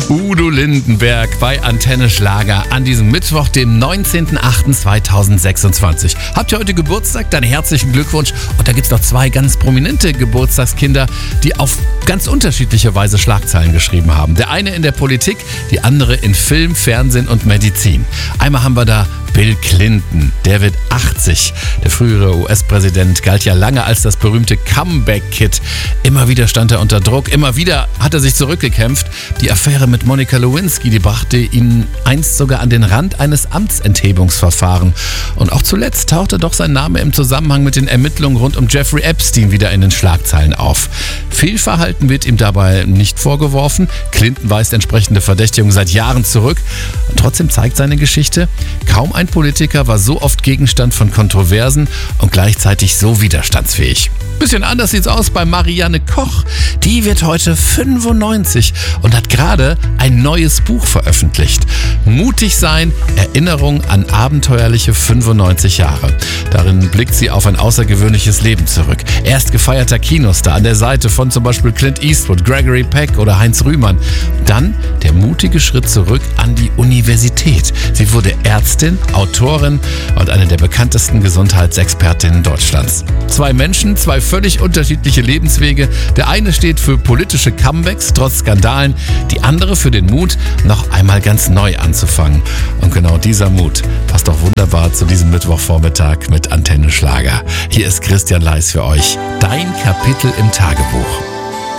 Udo Lindenberg bei Antenne Schlager an diesem Mittwoch, dem 19.08.2026. Habt ihr heute Geburtstag? Dann herzlichen Glückwunsch. Und da gibt es noch zwei ganz prominente Geburtstagskinder, die auf ganz unterschiedliche Weise Schlagzeilen geschrieben haben. Der eine in der Politik, die andere in Film, Fernsehen und Medizin. Einmal haben wir da Bill Clinton, der wird 80. Der frühere US-Präsident galt ja lange als das berühmte Comeback-Kid. Immer wieder stand er unter Druck, immer wieder hat er sich zurückgekämpft. Die Affäre mit Monica Lewinsky, die brachte ihn einst sogar an den Rand eines Amtsenthebungsverfahrens. Und auch zuletzt tauchte doch sein Name im Zusammenhang mit den Ermittlungen rund um Jeffrey Epstein wieder in den Schlagzeilen auf. Fehlverhalten wird ihm dabei nicht vorgeworfen. Clinton weist entsprechende Verdächtigungen seit Jahren zurück. Und trotzdem zeigt seine Geschichte, kaum ein Politiker war so oft Gegenstand von Kontroversen und gleichzeitig so widerstandsfähig. Bisschen anders sieht's aus bei Marianne Koch. Die wird heute 95 und hat gerade ein neues Buch veröffentlicht. Mutig sein, Erinnerung an abenteuerliche 95 Jahre. Darin blickt sie auf ein außergewöhnliches Leben zurück. Erst gefeierter Kinostar an der Seite von zum Beispiel Clint Eastwood, Gregory Peck oder Heinz Rühmann. Dann der mutige Schritt zurück an die Universität. Sie wurde Ärztin, Autorin und eine der bekanntesten Gesundheitsexpertinnen Deutschlands. Zwei Menschen, zwei völlig unterschiedliche Lebenswege. Der eine steht für politische Comebacks trotz Skandalen, die andere für den Mut, noch einmal ganz neu anzufangen. Und genau dieser Mut passt doch wunderbar zu diesem Mittwochvormittag mit Antenne Schlager. Hier ist Christian Leis für euch. Dein Kapitel im Tagebuch.